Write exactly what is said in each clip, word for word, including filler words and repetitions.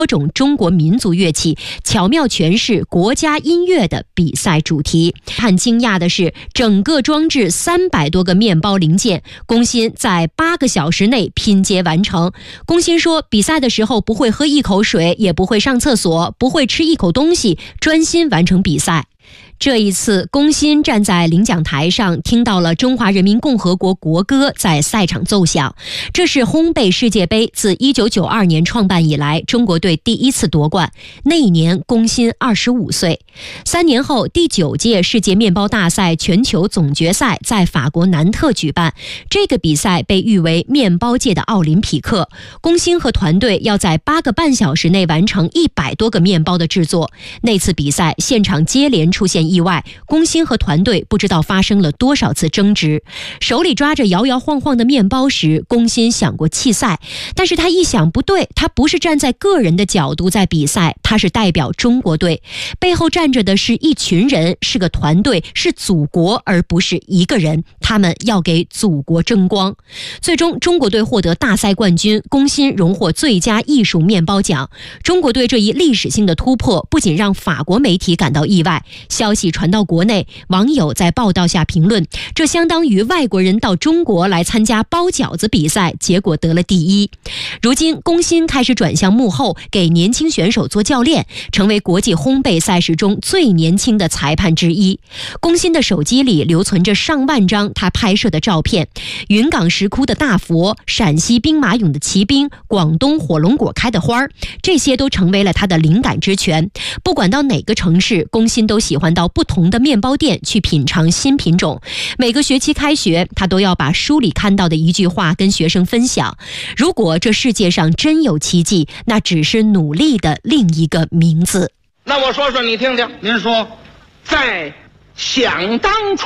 多种中国民族乐器，巧妙诠释国家音乐的比赛主题。很惊讶的是，整个装置三百多个面包零件，龚鑫在八个小时内拼接完成。龚鑫说，比赛的时候不会喝一口水，也不会上厕所，不会吃一口东西，专心完成比赛。这一次，龚鑫站在领奖台上，听到了中华人民共和国国歌在赛场奏响。这是烘焙世界杯自一九九二年创办以来，中国队第一次夺冠。那一年，龚鑫二十五岁。三年后，第九届世界面包大赛全球总决赛在法国南特举办。这个比赛被誉为面包界的奥林匹克。龚鑫和团队要在八个半小时内完成一百多个面包的制作。那次比赛现场接连出现意外，龚鑫和团队不知道发生了多少次争执。手里抓着摇摇晃晃的面包时，龚鑫想过弃赛，但是他一想不对，他不是站在个人的角度在比赛，他是代表中国队，背后站着的是一群人，是个团队，是祖国，而不是一个人，他们要给祖国争光。最终中国队获得大赛冠军，龚鑫荣获最佳艺术面包奖。中国队这一历史性的突破不仅让法国媒体感到意外，消息传到国内，网友在报道下评论，这相当于外国人到中国来参加包饺子比赛，结果得了第一。如今龚鑫开始转向幕后，给年轻选手做教练，成为国际烘焙赛事中最年轻的裁判之一。龚鑫的手机里留存着上万张他拍摄的照片，云冈石窟的大佛，陕西兵马俑的骑兵，广东火龙果开的花，这些都成为了他的灵感之泉。不管到哪个城市，龚鑫都喜欢到不同的面包店去品尝新品种。每个学期开学，他都要把书里看到的一句话跟学生分享：如果这世界上真有奇迹，那只是努力的另一个名字。 那我说说你听听。 您说， 在想当初，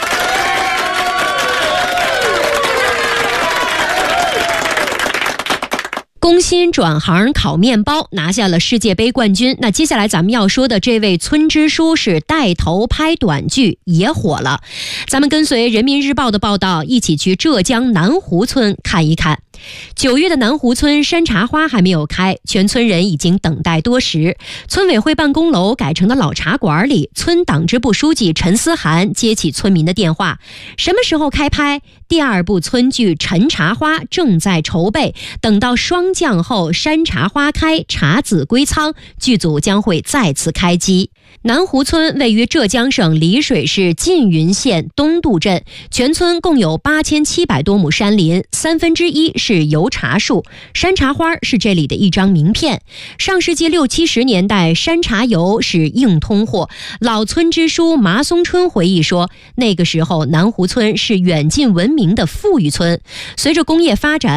龚鑫转行烤面包，拿下了世界杯冠军。那接下来咱们要说的这位村支书是带头拍短剧，也火了。咱们跟随人民日报的报道，一起去浙江南湖村看一看。九月的南湖村山茶花还没有开，全村人已经等待多时。村委会办公楼改成的老茶馆里，村党支部书记陈思涵接起村民的电话：什么时候开拍？第二部村剧《陈茶花》正在筹备，等到霜降后，山茶花开，茶籽归仓，剧组将会再次开机。南湖村位于浙江省丽水市缙云县东渡镇，全村共有八千七百多亩山林，三分之一是油茶树，山茶花是这里的一张名片。上世纪六七十年代，山茶油是硬通货。老村支书麻松春回忆说，那个时候南湖村是远近闻名的富裕村，随着工业发展，